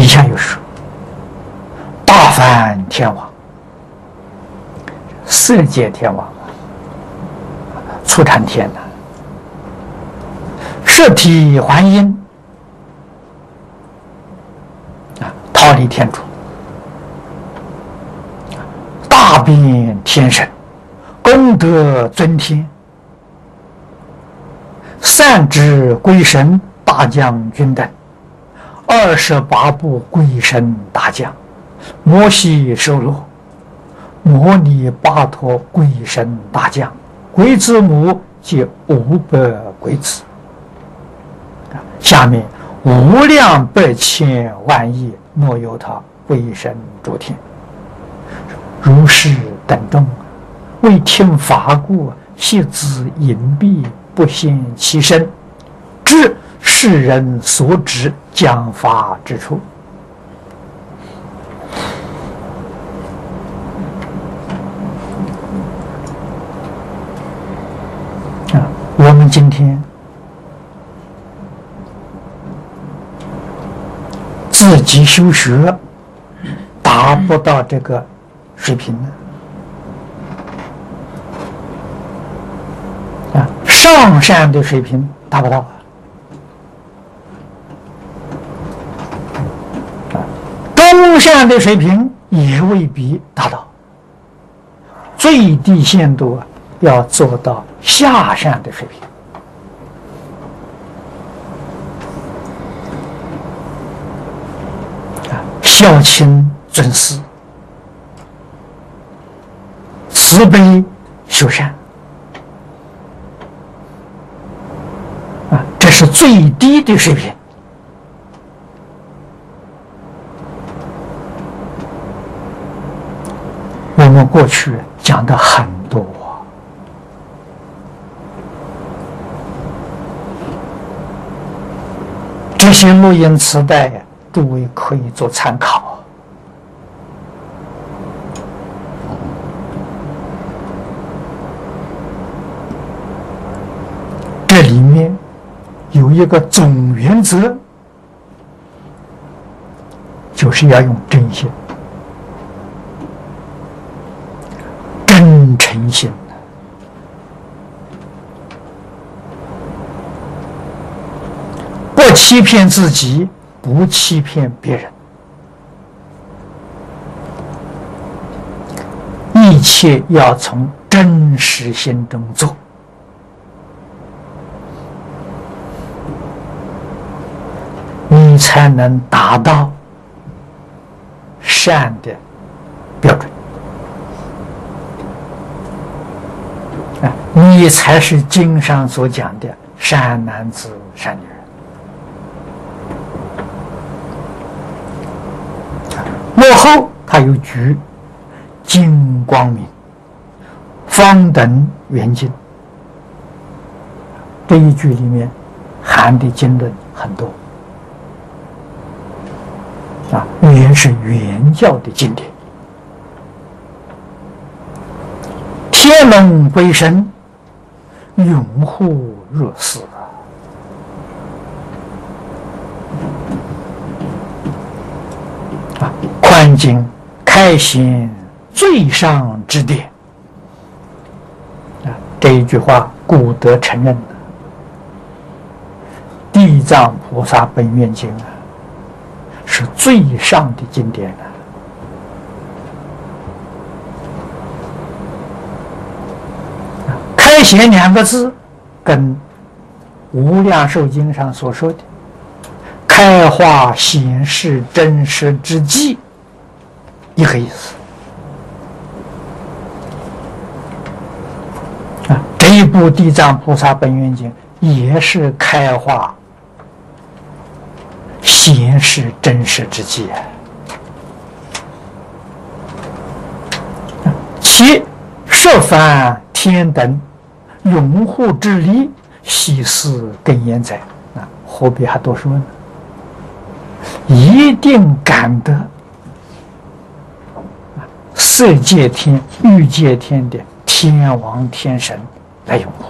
下又说大梵天王、色界天王、初禅天呐，摄体还阴忉利天主、大辩天神、功德尊天、善知鬼神大将军等，28部鬼神大将，摩悉收罗、摩尼巴陀鬼神大将，鬼子母及500鬼子。下面无量百千万亿若有他鬼神诸天，如是等众，为听法故，悉自隐蔽，不现其身，知世人所指讲法之处。我们今天自己修学达不到这个水平呢，上善的水平达不到中善的水平也未必达到，最低限度要做到下善的水平。孝亲尊师，慈悲修善，这是最低的水平。我们过去讲的很多，这些录音磁带诸位可以做参考。这里面有一个总原则，就是要用真心、真诚心，不欺骗自己，不欺骗别人，一切要从真实心中做。你才能达到善的标准，你才是经上所讲的善男子、善女人。幕后他有举金光明、方等圆经，这一句里面含的经论很多。原是原教的经典，天龙鬼神拥护若是宽经开显最上之典这一句话故得承认地藏菩萨本愿经是最上的经典开显2个字跟无量寿经上所说的开化显示真实之际一个意思这一部地藏菩萨本愿经也是开化显示真实之际其设凡天等拥护之力，悉是根言在何必还多说呢？一定感得色界天、欲界天的天王天神来拥护。